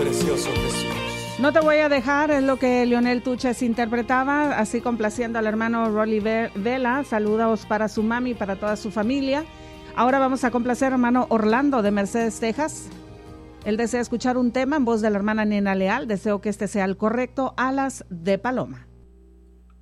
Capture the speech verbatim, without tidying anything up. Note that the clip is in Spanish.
precioso Jesús. No te voy a dejar, es lo que Leonel Tuches interpretaba, así complaciendo al hermano Rolly Vela. Saludos para su mami y para toda su familia. Ahora vamos a complacer al hermano Orlando de Mercedes, Texas. Él desea escuchar un tema en voz de la hermana Nena Leal. Deseo que este sea el correcto, Alas de Paloma.